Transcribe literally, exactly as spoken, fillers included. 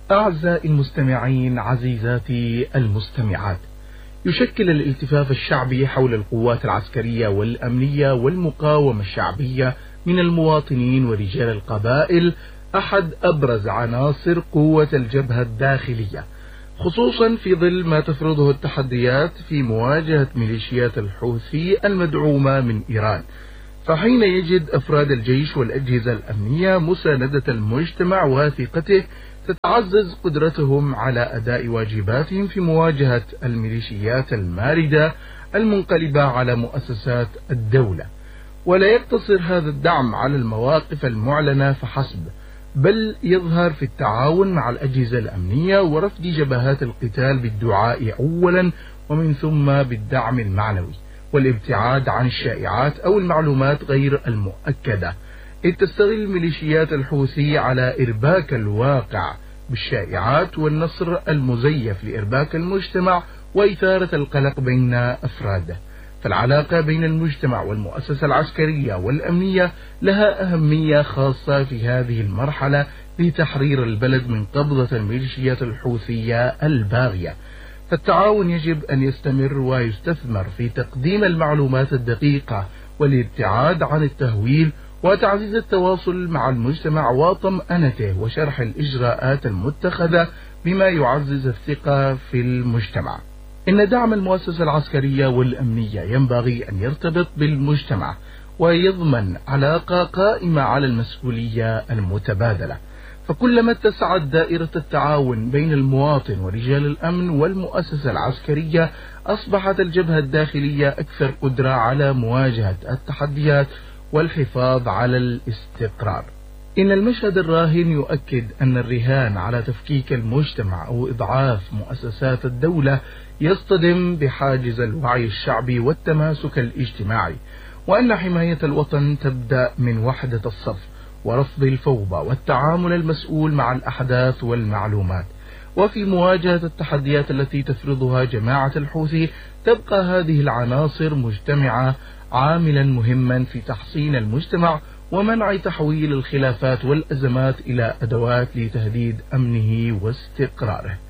أعزائي المستمعين، عزيزاتي المستمعات، يشكل الالتفاف الشعبي حول القوات العسكرية والأمنية والمقاومة الشعبية من المواطنين ورجال القبائل أحد أبرز عناصر قوة الجبهة الداخلية، خصوصا في ظل ما تفرضه التحديات في مواجهة ميليشيات الحوثي المدعومة من إيران. فحين يجد أفراد الجيش والأجهزة الأمنية مساندة المجتمع وثقته، تتعزز قدرتهم على أداء واجباتهم في مواجهة الميليشيات الماردة المنقلبة على مؤسسات الدولة. ولا يقتصر هذا الدعم على المواقف المعلنة فحسب، بل يظهر في التعاون مع الأجهزة الأمنية ورفض جبهات القتال بالدعاء أولا، ومن ثم بالدعم المعنوي والابتعاد عن الشائعات أو المعلومات غير المؤكدة، إذ تستغل ميليشيات الحوثي على إرباك الواقع بالشائعات والنصر المزيف لإرباك المجتمع وإثارة القلق بين أفراده. فالعلاقة بين المجتمع والمؤسسة العسكرية والأمنية لها أهمية خاصة في هذه المرحلة لتحرير البلد من قبضة الميليشيات الحوثية الباغية. فالتعاون يجب أن يستمر ويستثمر في تقديم المعلومات الدقيقة والابتعاد عن التهويل وتعزيز التواصل مع المجتمع وطمأنته وشرح الإجراءات المتخذة بما يعزز الثقة في المجتمع. إن دعم المؤسسة العسكرية والأمنية ينبغي أن يرتبط بالمجتمع ويضمن علاقة قائمة على المسؤولية المتبادلة، فكلما اتسعت دائرة التعاون بين المواطن ورجال الأمن والمؤسسة العسكرية، أصبحت الجبهة الداخلية أكثر قدرة على مواجهة التحديات والحفاظ على الاستقرار. إن المشهد الراهن يؤكد أن الرهان على تفكيك المجتمع أو إضعاف مؤسسات الدولة يصطدم بحاجز الوعي الشعبي والتماسك الاجتماعي، وأن حماية الوطن تبدأ من وحدة الصف ورفض الفوضى والتعامل المسؤول مع الأحداث والمعلومات. وفي مواجهة التحديات التي تفرضها جماعة الحوثي، تبقى هذه العناصر مجتمعة عاملا مهما في تحصين المجتمع ومنع تحويل الخلافات والأزمات إلى أدوات لتهديد أمنه واستقراره.